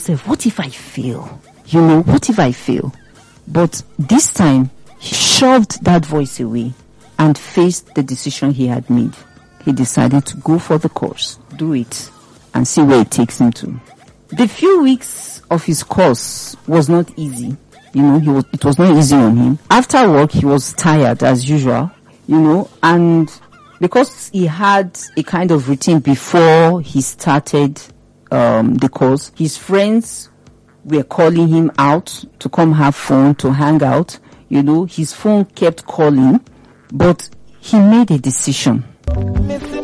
himself, what if I fail? What if I fail? But this time, he shoved that voice away and faced the decision he had made. He decided to go for the course, do it, and see where it takes him to. The few weeks of his course was not easy. It was not easy on him. After work, he was tired as usual, and because he had a kind of routine before he started the course, his friends were calling him out to come have fun, to hang out. His phone kept calling, but he made a decision.